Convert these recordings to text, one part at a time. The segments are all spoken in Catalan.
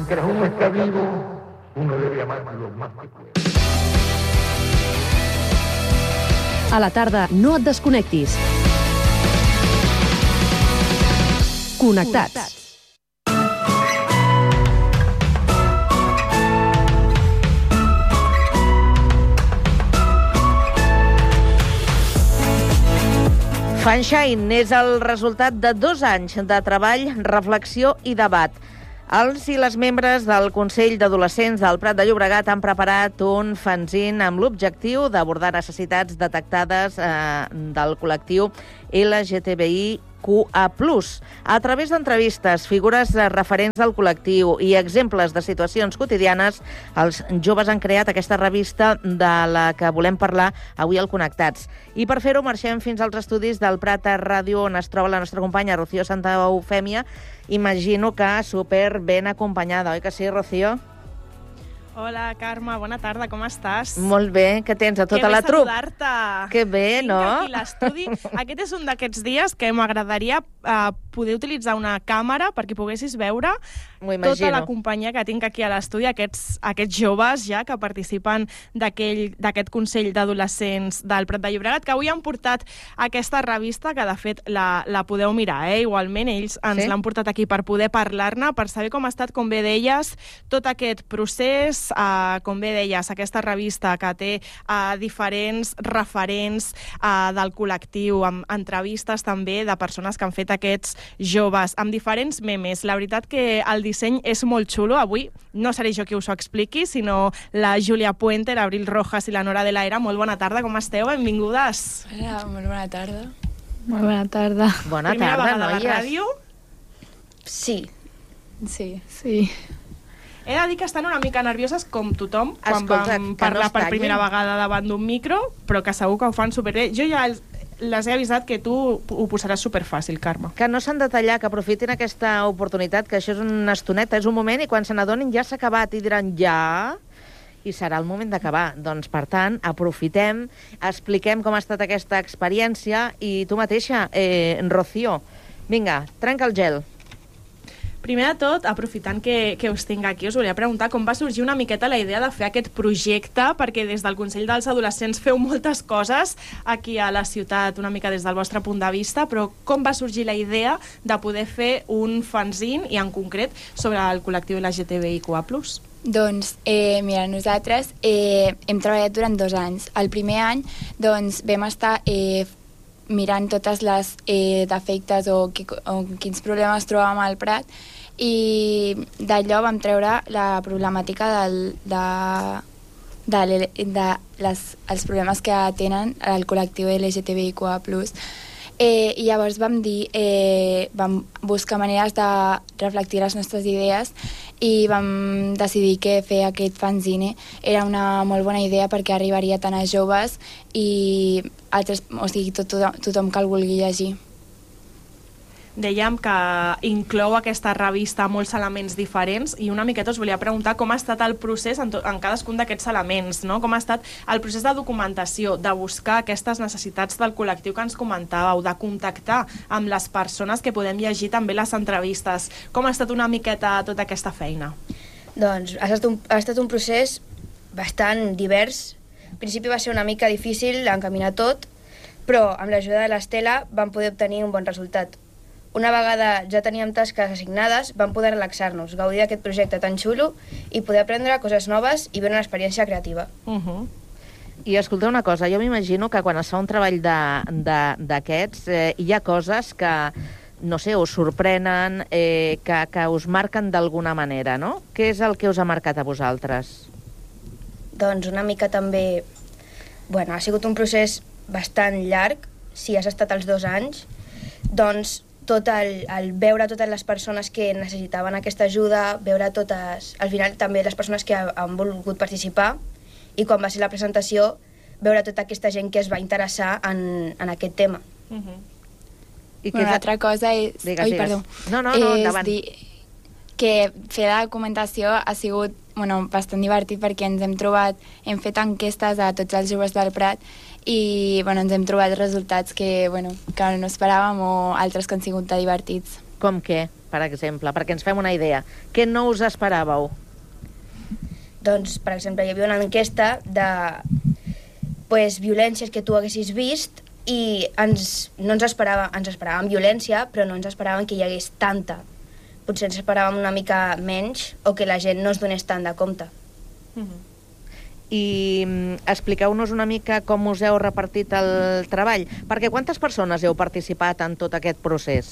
Mientras uno está vivo, uno debe amar lo más que pueda. A la tarda, no et desconnectis. Connectats. Funshine és el resultat de 2 anys de treball, reflexió i debat. Els i les membres del Consell d'Adolescents del Prat de Llobregat han preparat un fanzine amb l'objectiu d'abordar necessitats detectades del col·lectiu LGTBIQA+. A través d'entrevistes, figures referents del col·lectiu i exemples de situacions quotidianes, els joves han creat aquesta revista de la que volem parlar avui al Connectats. I per fer-ho marxem fins als estudis del Prat Ràdio, on es troba la nostra companya Rocío Santa Eufèmia. Imagino que super ben acompanyada, oi que sí, Rocío? Hola, Carme, bona tarda, com estàs? Molt bé, què tens a tota la trup? Que bé saludar-te! Que bé, no? Vinc aquí a l'estudi. Aquest és un d'aquests dies que m'agradaria poder utilitzar una càmera perquè poguessis veure tota la companyia que tinc aquí a l'estudi, aquests joves ja que participen d'aquest Consell d'Adolescents del Prat de Llobregat, que avui han portat aquesta revista, que de fet la podeu mirar, igualment, ells ens l'han portat aquí per poder parlar-ne, per saber com ha estat, com bé deies, tot aquest procés, com bé deies, aquesta revista que té diferents referents del col·lectiu, amb entrevistes també de persones que han fet aquests joves, amb diferents memes. La veritat que el disseny és molt xulo. Avui no seré jo qui us ho expliqui, sinó la Júlia Puente, l'Abril Rojas i la Nora de la Era. Molt bona tarda, com esteu? Benvingudes. Hola, molt bona tarda. Molt bona tarda. Bona Primera tarda, vegada a la ràdio? Sí. He de dir que estan una mica nervioses, com tothom, quan vam parlar per primera vegada davant d'un micro, però que segur que ho fan superbé. Jo ja les he avisat que tu ho posaràs superfàcil, Carme. Que no s'han de tallar, que aprofitin aquesta oportunitat, que això és una estoneta, és un moment, i quan se n'adonin ja s'ha acabat i diran ja, i serà el moment d'acabar. Doncs, per tant, aprofitem, expliquem com ha estat aquesta experiència, i tu mateixa, Rocío, vinga, trenca el gel. Primer de tot, aprofitant que us tinc aquí, us volia preguntar com va sorgir una miqueta la idea de fer aquest projecte, perquè des del Consell dels Adolescents feu moltes coses aquí a la ciutat, una mica des del vostre punt de vista, però com va sorgir la idea de poder fer un fanzine, i en concret sobre el col·lectiu LGTBIQA+. Doncs, mira, nosaltres hem treballat durant 2 anys. El primer any, doncs, vam estar mirant totes les defectes o quins problemes trobàvem al Prat, i d'allò vam treure la problemàtica els problemes que tenen el col·lectiu LGTBIQA+. I llavors vam buscar maneres de reflectir les nostres idees i vam decidir que fer aquest fanzine era una molt bona idea perquè arribaria tant a joves i altres, o sigui, tothom que el vulgui llegir. Dèiem que inclou aquesta revista molts elements diferents, i una miqueta us volia preguntar com ha estat el procés en cadascun d'aquests elements, no? Com ha estat el procés de documentació, de buscar aquestes necessitats del col·lectiu que ens comentàveu, de contactar amb les persones que podem llegir també les entrevistes. Com ha estat una miqueta tota aquesta feina? Doncs ha estat un procés bastant divers. Al principi va ser una mica difícil encaminar tot, però amb l'ajuda de l'Estela vam poder obtenir un bon resultat. Una vegada ja teníem tasques assignades, vam poder relaxar-nos, gaudir d'aquest projecte tan xulo i poder aprendre coses noves i viure una experiència creativa. I escolteu una cosa, jo m'imagino que quan es fa un treball d'aquests hi ha coses que, no sé, us sorprenen, que us marquen d'alguna manera, no? Què és el que us ha marcat a vosaltres? Doncs una mica també... Bueno, ha sigut un procés bastant llarg, si has estat els 2 anys, doncs el veure totes les persones que necessitaven aquesta ajuda, veure totes, al final també les persones que han volgut participar, i quan va ser la presentació, veure tota aquesta gent que es va interessar en aquest tema. Una altra cosa és... Digues. Perdó. No, endavant. És dir que fer la documentació ha sigut bastant divertit perquè hem fet enquestes a tots els joves del Prat i ens hem trobat resultats que no esperàvem o altres que han sigut divertits. Com què, per exemple? Perquè ens fem una idea. Què no us esperàveu? Doncs, per exemple, hi havia una enquesta de violències que tu haguessis vist i no ens esperàvem violència, però no ens esperàvem que hi hagués tanta. Potser ens esperàvem una mica menys o que la gent no es donés tant de compte. I expliqueu-nos una mica com us heu repartit el treball, perquè quantes persones heu participat en tot aquest procés?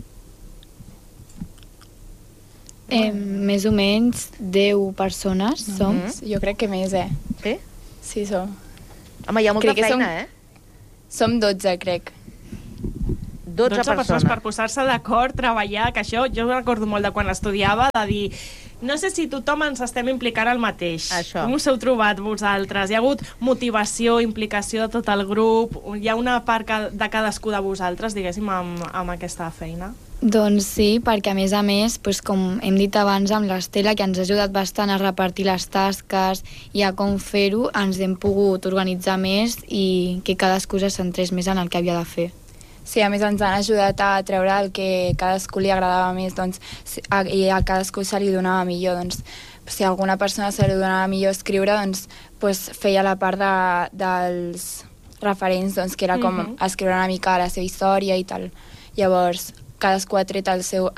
Més o menys 10 persones som. Jo crec que més, Sí? Sí, som. Home, hi ha molta feina, Som 12, crec. 12 persones per posar-se d'acord, treballar, que això jo recordo molt de quan estudiava, de dir, no sé si tothom ens estem implicant el mateix. Això. Com us heu trobat vosaltres? Hi ha hagut motivació, implicació de tot el grup? Hi ha una part de cadascú de vosaltres, diguéssim, amb aquesta feina? Doncs sí, perquè a més, com hem dit abans amb l'Estela, que ens ha ajudat bastant a repartir les tasques i a com fer-ho, ens hem pogut organitzar més i que cadascú se centrés més en el que havia de fer. Sí, a més ens han ajudat a treure el que cadascú li agradava més, i a cadascú se li donava millor. Doncs, si a alguna persona se li donava millor escriure, feia la part dels referents, que era com escriure una mica la seva història i tal. Llavors, cadascú ha tret el seu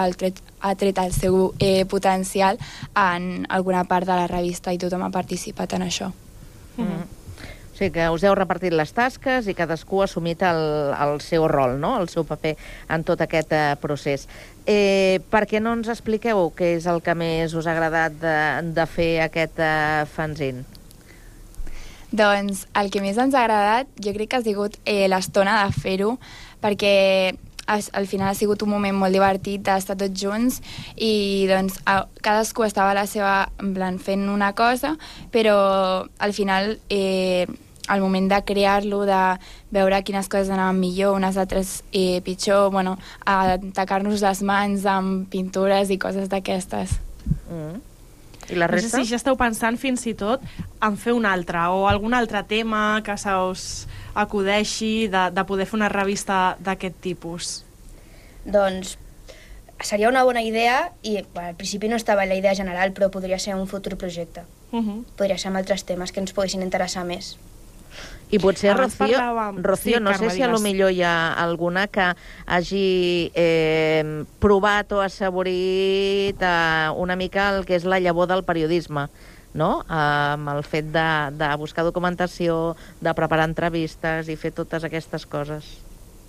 potencial en alguna part de la revista i tothom ha participat en això. O sigui que us heu repartit les tasques i cadascú ha assumit el seu rol, no? El seu paper en tot aquest procés. Per què no ens expliqueu què és el que més us ha agradat de fer aquest fanzine? Doncs el que més ens ha agradat jo crec que ha sigut l'estona de fer-ho, perquè al final ha sigut un moment molt divertit d'estar tots junts i doncs cadascú estava a la seva, en plan, fent una cosa, però al final al moment de crear-lo, de veure quines coses anaven millor, unes altres pitjor, atacar-nos les mans amb pintures i coses d'aquestes. I la resta? No sé si ja esteu pensant fins i tot en fer un altre, o algun altre tema que se us acudeixi de poder fer una revista d'aquest tipus. Doncs seria una bona idea i al principi no estava en la idea general, però podria ser un futur projecte. Podria ser amb altres temes que ens poguessin interessar més. I potser, Rocío, no sé si a lo millor hi ha alguna que hagi provat o assaborit una mica el que és la llavor del periodisme, no? Amb el fet de buscar documentació, de preparar entrevistes i fer totes aquestes coses.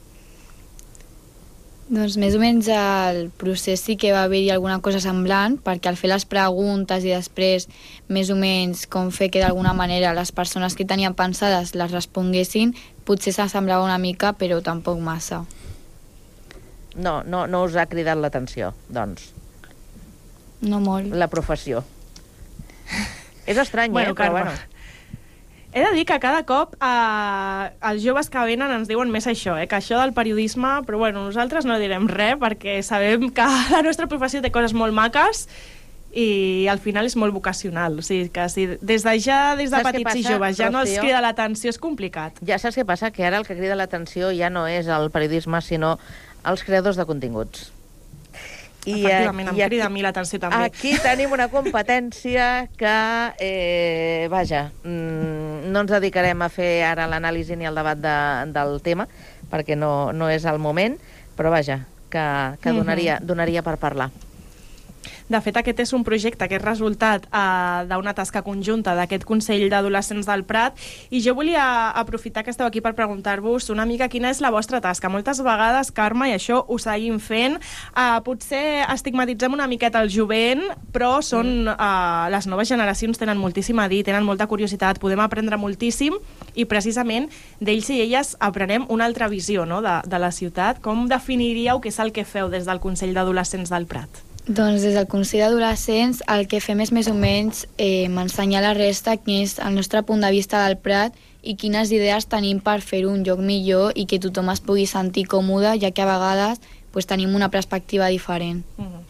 Doncs més o menys el procés sí que va haver-hi alguna cosa semblant, perquè al fer les preguntes i després més o menys com fer que d'alguna manera les persones que tenien pensades les responguessin, potser s'assemblava una mica, però tampoc massa. No us ha cridat l'atenció, doncs? No molt. La professió. És estrany, però bueno. He de dir que cada cop els joves que venen ens diuen més això, que això del periodisme, però bueno, nosaltres no direm res perquè sabem que la nostra professió té coses molt maques i al final és molt vocacional. O sigui que si des de petits i joves ja no els crida l'atenció, és complicat. Ja saps què passa? Que ara el que crida l'atenció ja no és el periodisme, sinó els creadors de continguts. Efectivament, em crida a mi l'atenció també. Aquí tenim una competència que, no ens dedicarem a fer ara l'anàlisi ni el debat del tema, perquè no és el moment, però vaja, que donaria per parlar. De fet, aquest és un projecte que és resultat d'una tasca conjunta d'aquest Consell d'Adolescents del Prat i jo volia aprofitar que esteu aquí per preguntar-vos una mica quina és la vostra tasca. Moltes vegades, Carme, i això ho seguim fent, potser estigmatitzem una miqueta el jovent, però les noves generacions tenen moltíssim a dir, tenen molta curiositat, podem aprendre moltíssim i precisament d'ells i elles aprenem una altra visió, no?, de la ciutat. Com definiríeu què és el que feu des del Consell d'Adolescents del Prat? Doncs des del Consell d'Adolescents el que fem és més o menys ensenyar a la resta quin és el nostre punt de vista del Prat i quines idees tenim per fer un lloc millor i que tothom es pugui sentir còmode, ja que a vegades tenim una perspectiva diferent.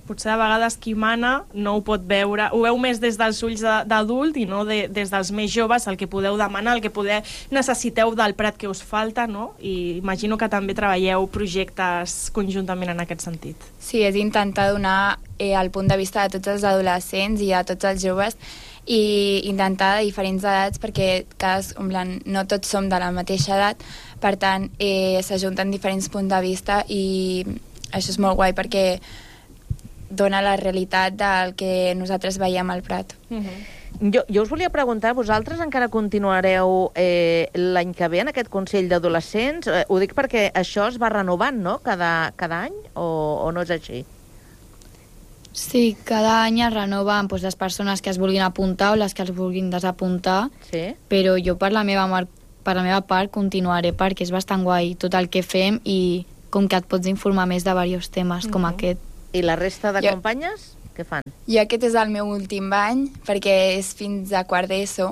potser de vegades qui mana no ho pot veure, ho veu més des dels ulls d'adult i no des dels més joves, el que podeu demanar, el que necessiteu del Prat que us falta, no? I imagino que també treballeu projectes conjuntament en aquest sentit. Sí, és intentar donar el punt de vista de tots els adolescents i de tots els joves i intentar de diferents edats perquè no tots som de la mateixa edat, per tant s'ajunten diferents punts de vista i això és molt guai perquè dona la realitat del que nosaltres veiem al Prat. Jo us volia preguntar, vosaltres encara continuareu l'any que ve en aquest Consell d'Adolescents? Ho dic perquè això es va renovant, no?, cada any, o no és així? Sí, cada any es renoven les persones que es vulguin apuntar o les que es vulguin desapuntar, sí? Però jo per la meva part continuaré perquè és bastant guai tot el que fem i com que et pots informar més de diversos temes com aquest. I la resta de companyes, què fan? Jo aquest és el meu últim any perquè és fins a quart d'ESO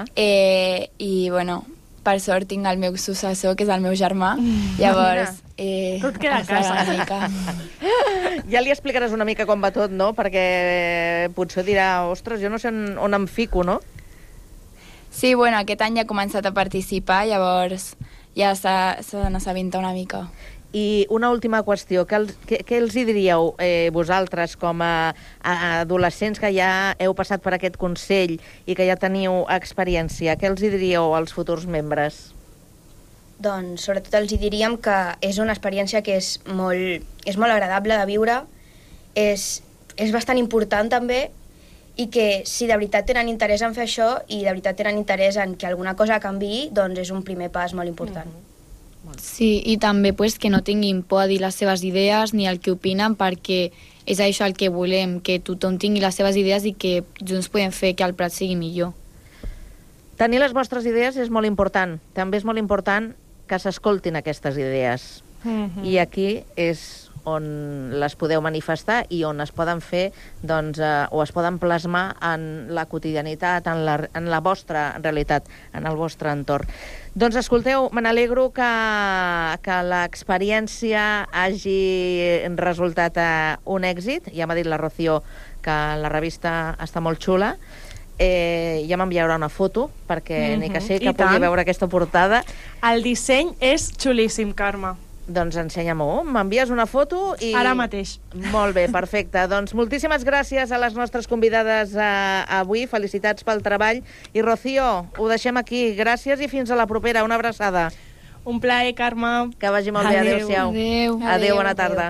i bueno, per sort tinc el meu successor que és el meu germà, llavors tot queda a casa. Ja li explicaràs una mica com va tot, no? Perquè potser dirà, ostres, jo no sé on em fico, no? Sí, bueno, aquest any ja he començat a participar, llavors ja s'ha d'assabenta una mica. I una última qüestió, què els hi diríeu vosaltres com a adolescents que ja heu passat per aquest Consell i que ja teniu experiència? Què els hi diríeu als futurs membres? Doncs sobretot els hi diríem que és una experiència que és molt agradable de viure, és bastant important també, i que si de veritat tenen interès en fer això i de veritat tenen interès en que alguna cosa canviï, doncs és un primer pas molt important. Sí, i també que no tinguin por a dir les seves idees ni el que opinen, perquè és això el que volem, que tothom tingui les seves idees i que junts podem fer que el Prat sigui millor. Tenir les vostres idees és molt important. També és molt important que s'escoltin aquestes idees. I aquí és on les podeu manifestar i on es poden fer, doncs, o es poden plasmar en la quotidianitat, en la vostra realitat, en el vostre entorn. Doncs escolteu, me n'alegro que l'experiència hagi resultat un èxit. Ja m'ha dit la Rocío que la revista està molt xula. Ja m'enviarà una foto perquè ni que sé que pugui veure aquesta portada. El disseny és xulíssim, Carme. Doncs ensenya-m'ho, m'envies una foto i... Ara mateix. Molt bé, perfecte. Doncs moltíssimes gràcies a les nostres convidades avui, felicitats pel treball. I Rocío, ho deixem aquí. Gràcies i fins a la propera. Una abraçada. Un plaer, Carme. Que vagi molt bé. Adéu-siau. Adéu, bona tarda.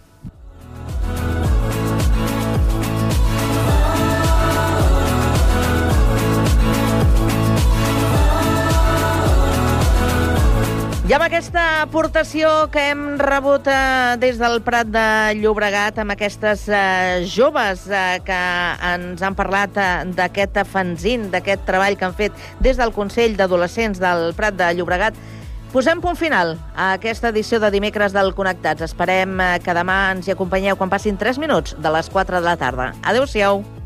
I amb aquesta aportació que hem rebut des del Prat de Llobregat, amb aquestes joves que ens han parlat d'aquest fanzine, d'aquest treball que han fet des del Consell d'Adolescents del Prat de Llobregat, posem punt final a aquesta edició de dimecres del Connectats. Esperem que demà ens hi acompanyeu quan passin 3 minuts de les 4 de la tarda. Adéu-siau.